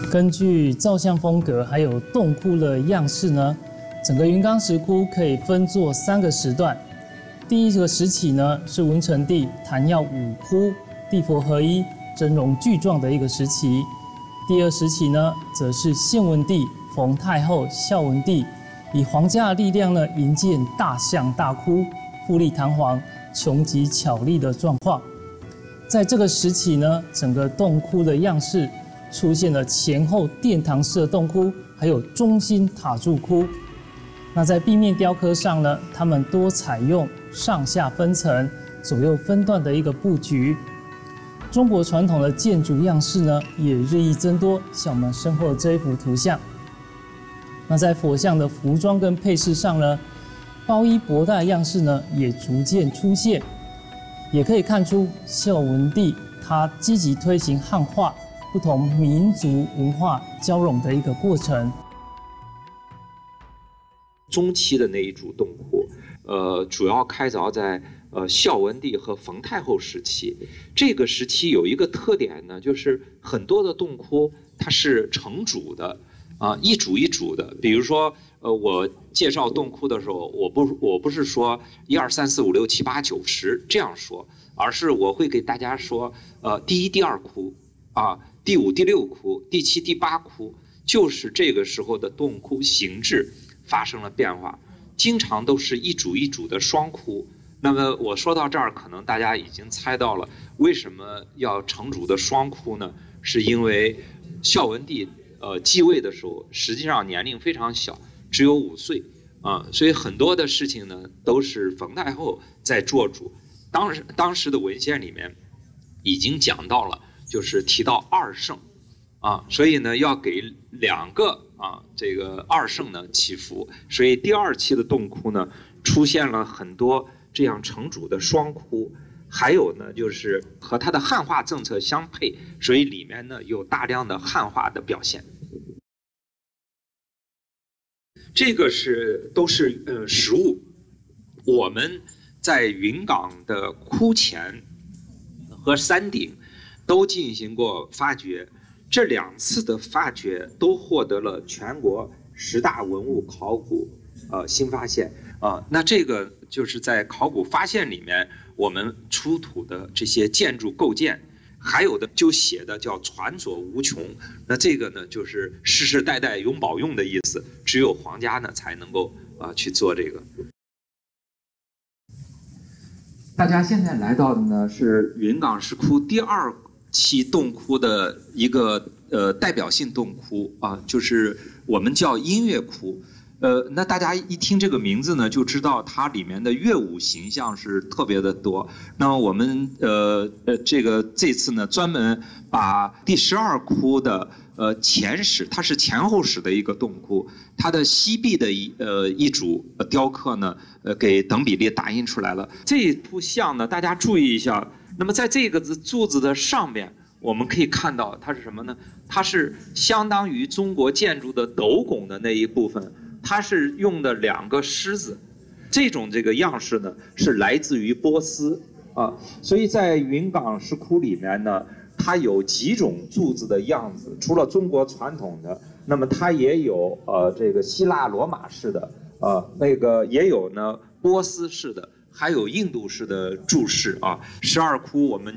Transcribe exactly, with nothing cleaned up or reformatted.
根据造像风格还有洞窟的样式呢，整个云冈石窟可以分作三个时段。第一个时期呢是文成帝昙曜五窟地佛合一、真容具状的一个时期。第二时期呢，则是献文帝、冯太后、孝文帝以皇家的力量呢营建大象大窟，富丽堂皇、穷极巧丽的状况。在这个时期呢，整个洞窟的样式出现了前后殿堂式的洞窟，还有中心塔柱窟。那在壁面雕刻上呢，他们多采用上下分层、左右分段的一个布局。中国传统的建筑样式呢，也日益增多，像我们身后的这一幅图像。那在佛像的服装跟配饰上呢，包衣博带样式呢也逐渐出现，也可以看出孝文帝他积极推行汉化，不同民族文化交融的一个过程。 中期的那一组洞窟，呃，主要开凿在呃孝文帝和冯太后时期。这个时期有一个特点呢，就是很多的洞窟它是成组的，啊、呃，一组一组的。比如说，呃，我介绍洞窟的时候，我不我不是说一二三四五六七八九十这样说，而是我会给大家说，呃，第一、第二窟，啊，第五、第六窟，第七、第八窟，就是这个时候的洞窟形制发生了变化，经常都是一组一组的双窟。那么我说到这儿，可能大家已经猜到了，为什么要成组的双窟呢？是因为孝文帝呃继位的时候，实际上年龄非常小，只有五岁啊、呃，所以很多的事情呢都是冯太后在做主。当时当时的文献里面已经讲到了，就是提到二圣啊，所以呢要给两个啊这个二圣呢祈福，所以第二期的洞窟呢出现了很多这样成组的双窟，还有呢就是和它的汉化政策相配，所以里面呢有大量的汉化的表现。这个是都是呃实物，我们在云冈的窟前和山顶都进行过发掘，这两次的发掘都获得了全国十大文物考古呃新发现啊、呃。那这个就是在考古发现里面，我们出土的这些建筑构件，还有的就写的叫传所无穷。那这个呢，就是世世代代永保用的意思，只有皇家呢才能够啊、呃、去做这个。大家现在来到的呢是云冈石窟第二期洞窟的一个呃代表性洞窟啊，就是我们叫音乐窟。呃，那大家一听这个名字呢，就知道它里面的乐舞形象是特别的多。那么我们呃呃这个这次呢，专门把第十二窟的呃前室，它是前后室的一个洞窟，它的西壁的一呃一组雕刻呢，呃给等比例打印出来了。这幅像呢，大家注意一下。那么在这个柱子的上面，我们可以看到它是什么呢？它是相当于中国建筑的斗拱的那一部分。它是用的两个狮子，这种这个样式呢是来自于波斯啊，所以在云冈石窟里面呢，它有几种柱子的样子，除了中国传统的，那么它也有呃这个希腊罗马式的，呃那个也有呢波斯式的，还有印度式的柱式啊。十二窟我们